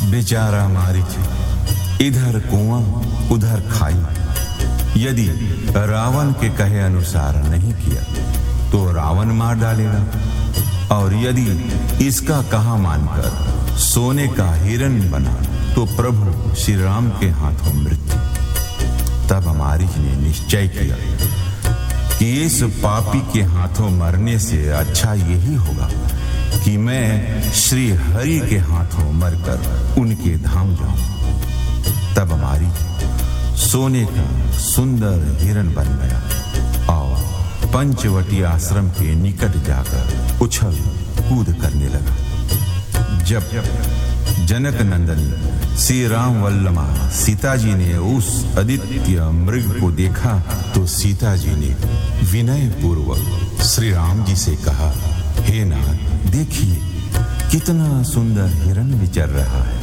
बेचारा मारीच, इधर कुआं उधर खाई। यदि रावण के कहे अनुसार नहीं किया तो रावण मार डालेगा, और यदि इसका कहा मानकर सोने का हिरण बना तो प्रभु श्री राम के हाथों मृत्यु। तब मारीच ने निश्चय किया कि इस पापी के हाथों मरने से अच्छा यही होगा कि मैं श्री हरि के हाथों मरकर उनके धाम जाऊं। तब मारीच सोने का सुंदर हिरण बन गया और पंचवटी आश्रम के निकट जाकर उछल कूद करने लगा। जब जनक नंदनी श्री राम वल्लभा सीता जी ने उस आदित्य मृग को देखा तो सीता जी ने विनय पूर्वक श्री राम जी से कहा, हे नाथ, देखिए कितना सुंदर हिरण विचर रहा है।